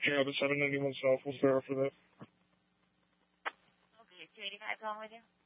Yeah, the 791 South was there for that. Okay, 285 calling with you?